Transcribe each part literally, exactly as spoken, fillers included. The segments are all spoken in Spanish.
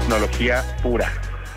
tecnología pura.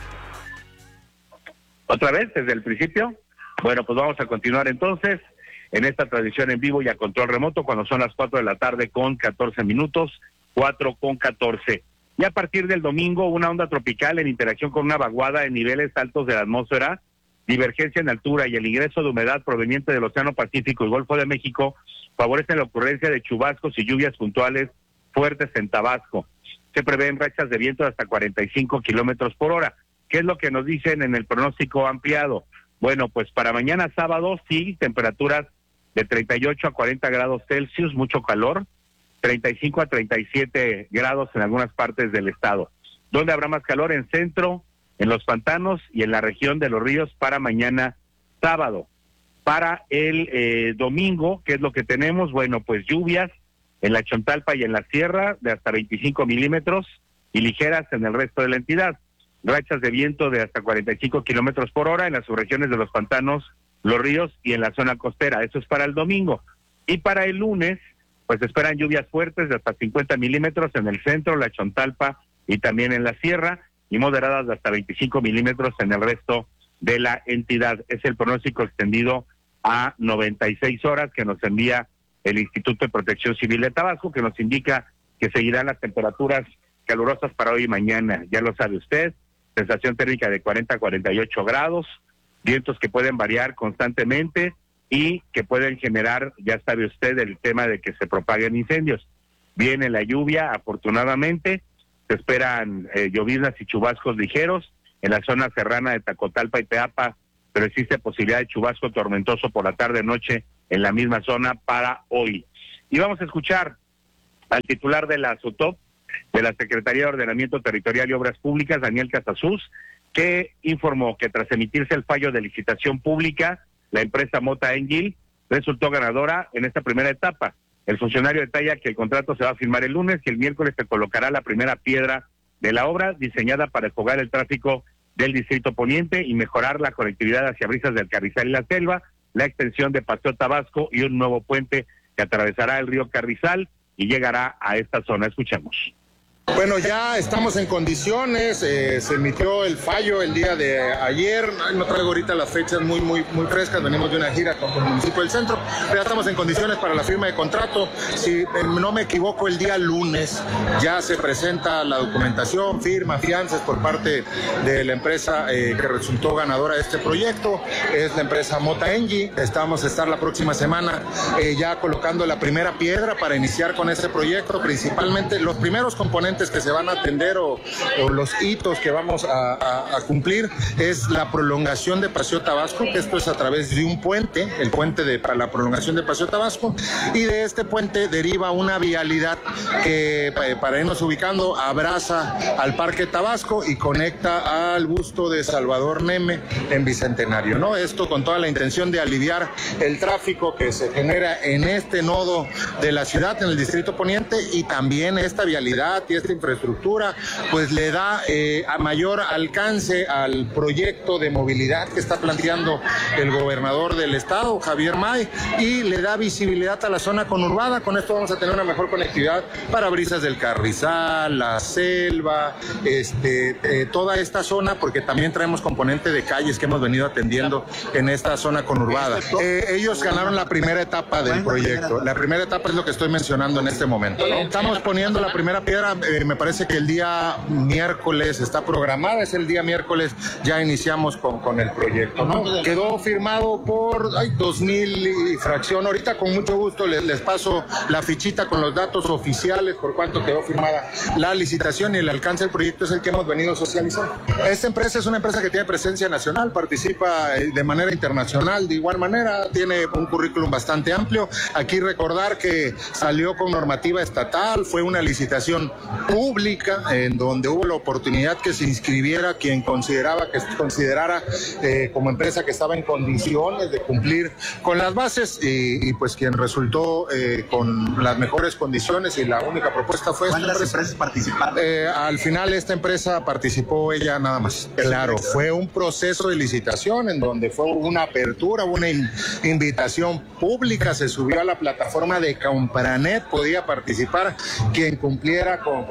¿Otra vez, desde el principio? Bueno, pues vamos a continuar entonces en esta transmisión en vivo y a control remoto cuando son las cuatro de la tarde con catorce minutos, cuatro con catorce. Y a partir del domingo, una onda tropical en interacción con una vaguada en niveles altos de la atmósfera, divergencia en altura y el ingreso de humedad proveniente del Océano Pacífico y Golfo de México favorecen la ocurrencia de chubascos y lluvias puntuales fuertes en Tabasco. Se prevén rachas de viento de hasta cuarenta y cinco kilómetros por hora. ¿Qué es lo que nos dicen en el pronóstico ampliado? Bueno, pues para mañana sábado sí, temperaturas de treinta y ocho a cuarenta grados Celsius, mucho calor, treinta y cinco a treinta y siete grados en algunas partes del estado. ¿Dónde habrá más calor? En centro, en los pantanos y en la región de los ríos para mañana sábado. Para el eh, domingo, ¿qué es lo que tenemos? Bueno, pues lluvias en la Chontalpa y en la Sierra de hasta veinticinco milímetros y ligeras en el resto de la entidad. Rachas de viento de hasta cuarenta y cinco kilómetros por hora en las subregiones de los pantanos, los ríos y en la zona costera. Eso es para el domingo. Y para el lunes, pues esperan lluvias fuertes de hasta cincuenta milímetros en el centro, la Chontalpa y también en la Sierra, y moderadas de hasta veinticinco milímetros en el resto de la entidad. Es el pronóstico extendido a noventa y seis horas que nos envía el Instituto de Protección Civil de Tabasco, que nos indica que seguirán las temperaturas calurosas para hoy y mañana. Ya lo sabe usted, sensación térmica de cuarenta a cuarenta y ocho grados, vientos que pueden variar constantemente y que pueden generar, ya sabe usted, el tema de que se propaguen incendios. Viene la lluvia, afortunadamente, se esperan eh, lloviznas y chubascos ligeros en la zona serrana de Tacotalpa y Teapa, pero existe posibilidad de chubasco tormentoso por la tarde-noche en la misma zona para hoy. Y vamos a escuchar al titular de la SUTOP, de la Secretaría de Ordenamiento Territorial y Obras Públicas, Daniel Casasus, que informó que tras emitirse el fallo de licitación pública, la empresa Mota Engil resultó ganadora en esta primera etapa. El funcionario detalla que el contrato se va a firmar el lunes y el miércoles se colocará la primera piedra de la obra diseñada para desfogar el tráfico del Distrito Poniente y mejorar la conectividad hacia Brisas del Carrizal y la Selva, la extensión de Paseo Tabasco y un nuevo puente que atravesará el río Carrizal y llegará a esta zona. Escuchemos. Bueno, ya estamos en condiciones, eh, se emitió el fallo el día de ayer, no traigo ahorita las fechas muy muy muy frescas, venimos de una gira con, con el municipio del centro, pero ya estamos en condiciones para la firma de contrato. Si eh, no me equivoco, el día lunes ya se presenta la documentación, firma, fianzas por parte de la empresa eh, que resultó ganadora de este proyecto, es la empresa Mota Engie. Estamos a estar la próxima semana eh, ya colocando la primera piedra para iniciar con este proyecto, principalmente los primeros componentes que se van a atender o, o los hitos que vamos a, a, a cumplir es la prolongación de Paseo Tabasco, que esto es a través de un puente, el puente de para la prolongación de Paseo Tabasco, y de este puente deriva una vialidad que, para irnos ubicando, abraza al Parque Tabasco y conecta al busto de Salvador Neme en Bicentenario, ¿no? Esto con toda la intención de aliviar el tráfico que se genera en este nodo de la ciudad, en el Distrito Poniente, y también esta vialidad y esta infraestructura pues le da eh, a mayor alcance al proyecto de movilidad que está planteando el gobernador del estado, Javier May, y le da visibilidad a la zona conurbada. Con esto vamos a tener una mejor conectividad para Brisas del Carrizal, la Selva, este, eh, toda esta zona, porque también traemos componente de calles que hemos venido atendiendo en esta zona conurbada. Eh, ellos ganaron la primera etapa del proyecto. La primera etapa es lo que estoy mencionando en este momento, ¿no? Estamos poniendo la primera piedra. Eh, me parece que el día miércoles está programada, es el día miércoles, ya iniciamos con, con el proyecto, ¿no? Quedó firmado por ay, dos mil y fracción. Ahorita con mucho gusto les, les paso la fichita con los datos oficiales por cuánto quedó firmada la licitación, y el alcance del proyecto es el que hemos venido socializando. Esta empresa es una empresa que tiene presencia nacional, participa de manera internacional, de igual manera tiene un currículum bastante amplio. Aquí recordar que salió con normativa estatal, fue una licitación pública en donde hubo la oportunidad que se inscribiera quien consideraba que considerara eh, como empresa que estaba en condiciones de cumplir con las bases, y, y pues quien resultó eh, con las mejores condiciones, y la única propuesta fue ¿Cuántas empresa. empresas participaron? Eh, al final esta empresa participó ella nada más. Claro, fue un proceso de licitación en donde fue una apertura, una in, invitación pública, se subió a la plataforma de Compranet, podía participar quien cumpliera con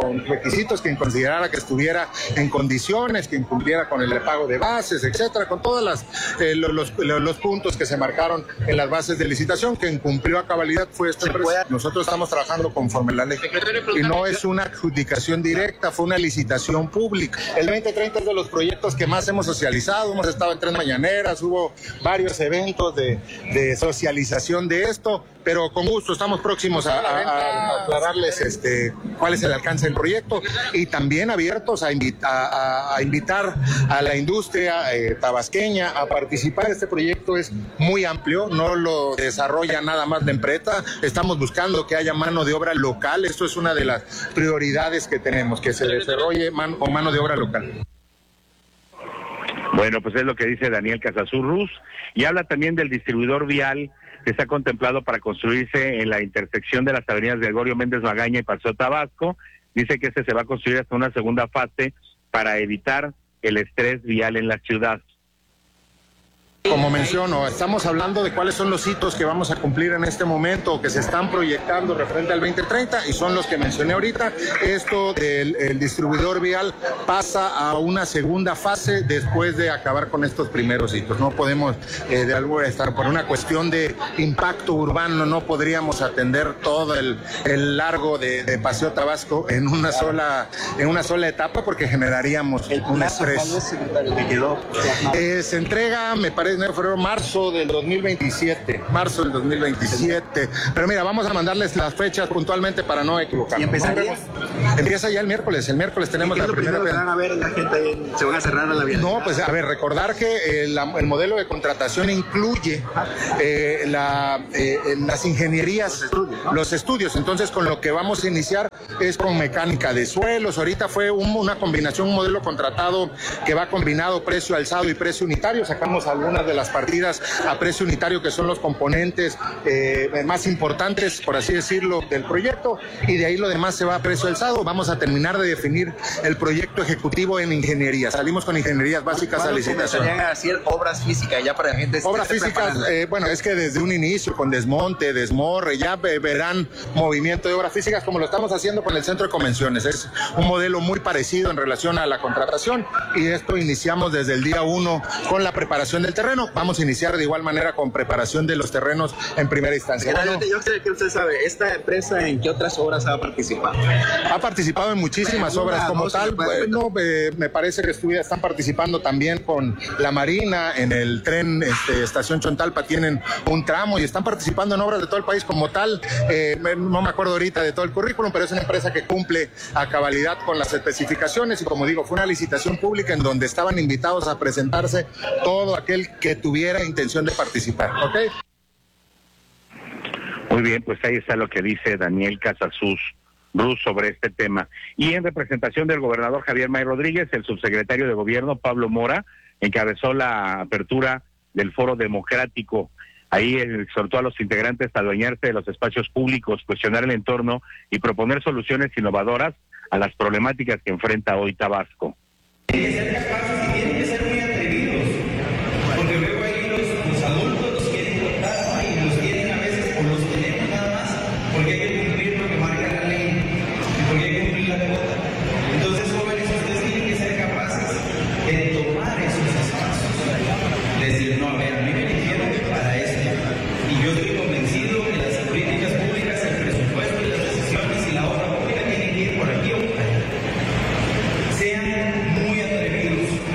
con requisitos, quien considerara que estuviera en condiciones, quien cumpliera con el pago de bases, etcétera, con todos las, eh, los, los, los puntos que se marcaron en las bases de licitación. Quien cumplió a cabalidad fue esta empresa. Nosotros estamos trabajando conforme la ley y no es una adjudicación directa, fue una licitación pública. El veinte treinta es de los proyectos que más hemos socializado, hemos estado en tres mañaneras, hubo varios eventos de, de socialización de esto, pero con gusto estamos próximos a, a, a aclararles este, cuál es el alcance del proyecto y también abiertos a, invita, a, a invitar a la industria eh, tabasqueña a participar. Este proyecto es muy amplio, no lo desarrolla nada más la empresa, estamos buscando que haya mano de obra local, esto es una de las prioridades que tenemos, que se desarrolle man, con mano de obra local. Bueno, pues es lo que dice Daniel Casasola Ruz, y habla también del distribuidor vial que está contemplado para construirse en la intersección de las avenidas de Gregorio Méndez Magaña y Paseo Tabasco. Dice que este se va a construir hasta una segunda fase para evitar el estrés vial en la ciudad. Como menciono, estamos hablando de cuáles son los hitos que vamos a cumplir en este momento, que se están proyectando referente al veinte treinta, y son los que mencioné ahorita. Esto del el distribuidor vial pasa a una segunda fase después de acabar con estos primeros hitos. No podemos, eh, de algo estar por una cuestión de impacto urbano, no podríamos atender todo el, el largo de, de Paseo Tabasco en una sola, en una sola etapa, porque generaríamos un estrés. Eh, se entrega, me parece, en febrero, marzo del dos mil veintisiete, marzo del dos mil veintisiete, pero mira, vamos a mandarles las fechas puntualmente para no equivocarnos. ¿Y empezaría? Empieza ya el miércoles, el miércoles tenemos la primera vez. Van a ver la gente, se van a cerrar a la vía. No, pues a ver, recordar que el, el modelo de contratación incluye eh, la, eh, las ingenierías, los estudios, ¿no? Los estudios, entonces con lo que vamos a iniciar es con mecánica de suelos. Ahorita fue un, una combinación, un modelo contratado que va combinado precio alzado y precio unitario. Sacamos algunas de las partidas a precio unitario, que son los componentes eh, más importantes, por así decirlo, del proyecto, y de ahí lo demás se va a precio alzado. Vamos a terminar de definir el proyecto ejecutivo en ingeniería. Salimos con ingenierías básicas a licitación. ¿Comenzarían a hacer obras físicas ya para la gente? Obras físicas, eh, bueno, es que desde un inicio, con desmonte, desmorre, ya verán movimiento de obras físicas como lo estamos haciendo con el centro de convenciones. Es un modelo muy parecido en relación a la contratación, y esto iniciamos desde el día uno con la preparación del terreno. Vamos a iniciar de igual manera con preparación de los terrenos en primera instancia. Bueno, yo sé que usted sabe, ¿esta empresa en qué otras obras ha participado? Ha participado en muchísimas obras como tal. Bueno, eh, me parece que estuviera, están participando también con la Marina, en el tren este, Estación Chontalpa tienen un tramo, y están participando en obras de todo el país como tal. Eh, no me acuerdo ahorita de todo el currículum, pero es una empresa que cumple a cabalidad con las especificaciones, y como digo, fue una licitación pública en donde estaban invitados a presentarse todo aquel que tuviera intención de participar. ¿Ok? Muy bien, pues ahí está lo que dice Daniel Casasola Ruz sobre este tema. Y en representación del gobernador Javier May Rodríguez, el subsecretario de Gobierno Pablo Mora encabezó la apertura del Foro Democrático. Ahí exhortó a los integrantes a adueñarse de los espacios públicos, cuestionar el entorno y proponer soluciones innovadoras a las problemáticas que enfrenta hoy Tabasco. Sean muy atrevidos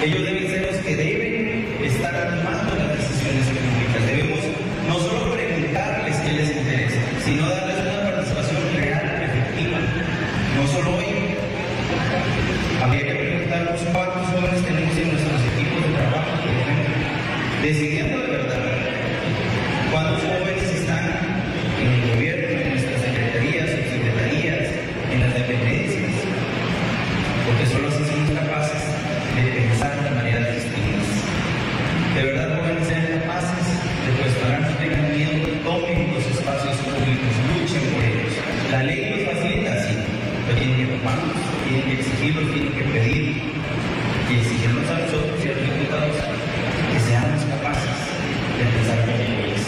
Ellos deben ser los que deben estar tomando las decisiones públicas. Debemos no solo preguntarles qué les interesa, sino darles una participación real y efectiva. No solo hoy. Habría que preguntarnos cuántos jóvenes tenemos en nuestros equipos de trabajo, por ejemplo, decidiendo de verdad cuántos jóvenes están en el gobierno, en nuestras secretarías, subsecretarías, en las dependencias, porque solo así somos capaces de pensar de manera distinta. De verdad, jóvenes, sean capaces de cuestionar, no tengan miedo, tomen los espacios públicos, luchen por ellos. La ley los facilita, sí, pero tienen que tomarlos, tienen que exigirlos, tienen que pedir y exigirnos a nosotros y a los diputados que seamos capaces de pensar como ellos.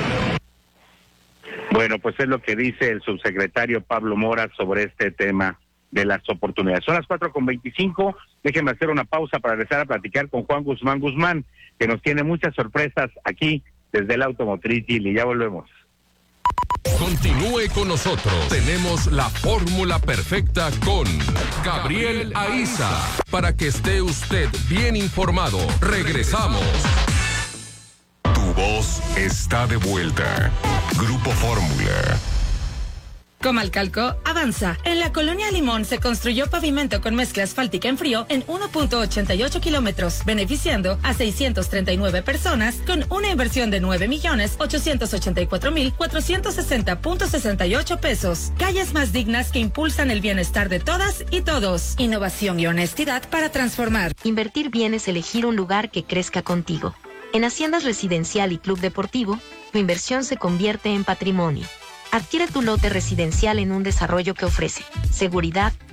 Bueno, pues es lo que dice el subsecretario Pablo Mora sobre este tema de las oportunidades. Son las cuatro con veinticinco, déjenme hacer una pausa para regresar a platicar con Juan Guzmán Guzmán, que nos tiene muchas sorpresas aquí desde el Automotriz y ya volvemos. Continúe con nosotros. Tenemos la fórmula perfecta con Gabriel Aiza para que esté usted bien informado. Regresamos. Tu voz está de vuelta. Grupo Fórmula. Comalcalco avanza. En la colonia Limón se construyó pavimento con mezcla asfáltica en frío en uno punto ochenta y ocho kilómetros, beneficiando a seiscientas treinta y nueve personas con una inversión de nueve millones ochocientos ochenta y cuatro mil cuatrocientos sesenta punto sesenta y ocho pesos. Calles más dignas que impulsan el bienestar de todas y todos. Innovación y honestidad para transformar. Invertir bien es elegir un lugar que crezca contigo. En Haciendas Residencial y Club Deportivo, tu inversión se convierte en patrimonio. Adquiere tu lote residencial en un desarrollo que ofrece seguridad,